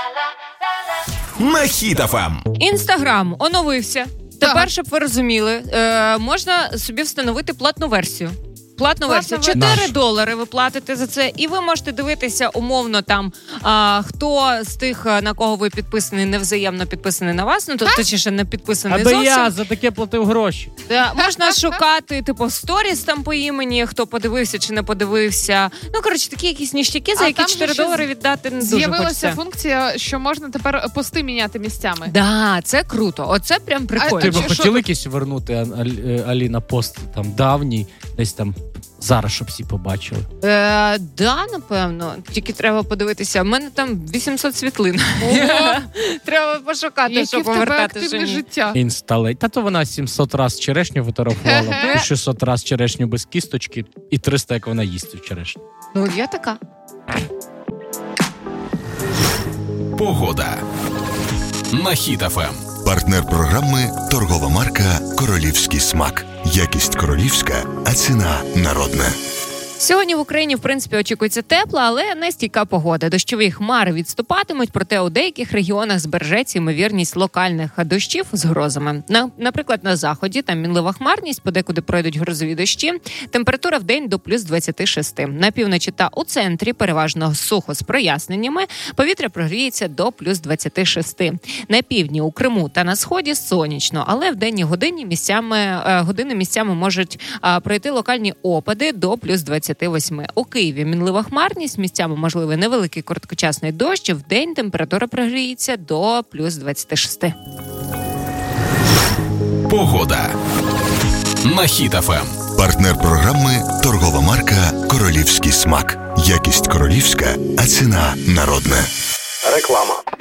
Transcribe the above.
На Хіт FM. Інстаграм оновився. Тепер, щоб ви розуміли, можна собі встановити платну версію. Платну версію. $4 ви платите за це, і ви можете дивитися умовно там, хто з тих, на кого ви підписаний, невзаємно підписаний на вас, ну, точніше, не підписаний зовсім. Аби я за таке платив гроші. Можна шукати, типу, сторіс там по імені, хто подивився чи не подивився. Ну, коротше, такі якісь ніштяки, за які $4 віддати не дуже хочеться. З'явилася функція, що можна тепер пости міняти місцями. Да, це круто. Оце прям прикольно. Ти б хотіли якийсь вернути, Аліна, пост там давній, десь там зараз, щоб всі побачили? Да, напевно. Тільки треба подивитися. У мене там 800 світлин. Треба пошукати, щоб повертати. Яке в тебе активне життя. Інсталей. Та то вона 700 раз черешню фотографувала, і 600 раз черешню без кісточки, і 300, як вона їсть цю черешню. Ну, я така. Погода. На Хіт FM. Партнер програми – торгова марка «Королівський смак». Якість королівська, а ціна народна. Сьогодні в Україні, в принципі, очікується тепла, але не стійка погода. Дощові хмари відступатимуть, проте у деяких регіонах збережеться ймовірність локальних дощів з грозами. Наприклад, на заході там мінлива хмарність, подекуди пройдуть грозові дощі. Температура в день до плюс 26. На півночі та у центрі переважно сухо з проясненнями. Повітря прогріється до плюс 26. На півдні, у Криму та на сході сонячно, але в денні години місцями можуть пройти локальні опади до плюс 28. У Києві мінлива хмарність, місцями можливий невеликий короткочасний дощ, в день температура прогріється до плюс 26. Погода. На Хіт FM. Партнер програми – торгова марка «Королівський смак». Якість королівська, а ціна народна. Реклама.